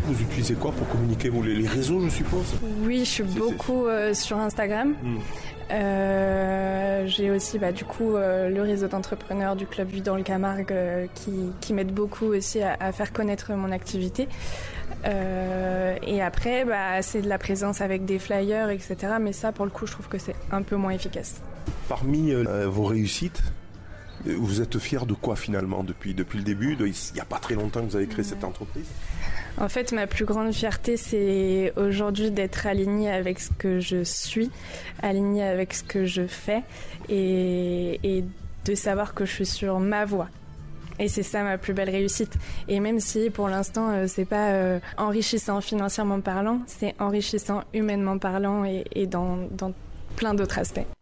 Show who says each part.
Speaker 1: Vous utilisez quoi pour communiquer, vous, les réseaux, je suppose?
Speaker 2: Oui, je suis beaucoup sur Instagram. J'ai aussi du coup le réseau d'entrepreneurs du Club Vie dans le Camargue qui m'aide beaucoup aussi à faire connaître mon activité. Et après, c'est de la présence avec des flyers, etc. Mais ça, pour le coup, je trouve que c'est un peu moins efficace.
Speaker 1: Parmi vos réussites, vous êtes fier de quoi finalement depuis le début? Il n'y a pas très longtemps que vous avez créé cette entreprise.
Speaker 2: En fait, ma plus grande fierté, c'est aujourd'hui d'être alignée avec ce que je suis, alignée avec ce que je fais et de savoir que je suis sur ma voie. Et c'est ça ma plus belle réussite. Et même si pour l'instant c'est pas enrichissant financièrement parlant, c'est enrichissant humainement parlant et dans plein d'autres aspects.